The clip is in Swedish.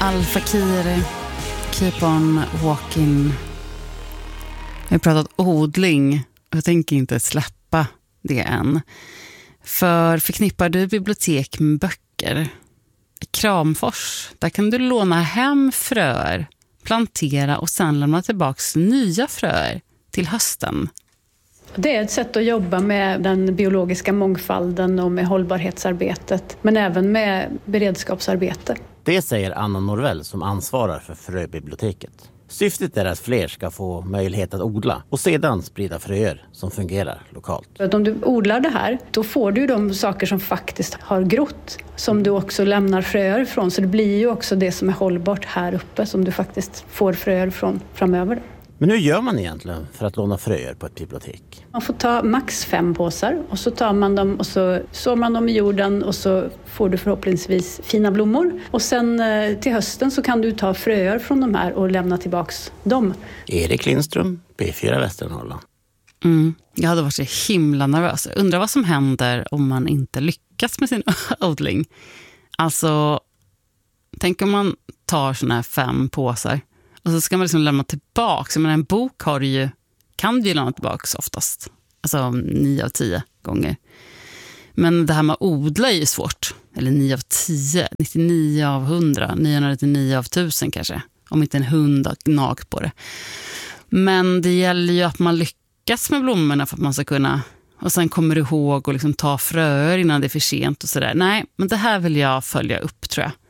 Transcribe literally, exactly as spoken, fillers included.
Al-Fakir, Keep on walking. Jag har pratat odling och jag tänker inte släppa det än. För förknippar du bibliotek med böcker? I Kramfors, där kan du låna hem fröer, plantera och sen lämna tillbaka nya fröer till hösten. Det är ett sätt att jobba med den biologiska mångfalden och med hållbarhetsarbetet, men även med beredskapsarbete. Det säger Anna Norvell som ansvarar för fröbiblioteket. Syftet är att fler ska få möjlighet att odla och sedan sprida fröer som fungerar lokalt. Om du odlar det här, då får du de saker som faktiskt har grott, som du också lämnar fröer från. Så det blir ju också det som är hållbart här uppe som du faktiskt får fröer från framöver. Men hur gör man egentligen för att låna fröer på ett bibliotek? Man får ta max fem påsar och så tar man dem och så sår man dem i jorden och så får du förhoppningsvis fina blommor. Och sen eh, till hösten så kan du ta fröer från de här och lämna tillbaks dem. Erik Lindström, B fyra Västernorrland. Mm, jag hade varit så himla nervös. Undrar vad som händer om man inte lyckas med sin odling. Alltså, tänk om man tar såna här fem påsar. Och så ska man liksom lämna tillbaka. Men en bok har du ju, kan du ju lämna tillbaka oftast. Alltså nio av tio gånger. Men det här med att odla är ju svårt. Eller nio av tio, nittionio av hundra, niohundranittionio av tusen kanske. Om inte en hund har gnagt på det. Men det gäller ju att man lyckas med blommorna för att man ska kunna. Och sen kommer du ihåg och liksom ta fröer innan det är för sent och sådär. Nej, men det här vill jag följa upp tror jag.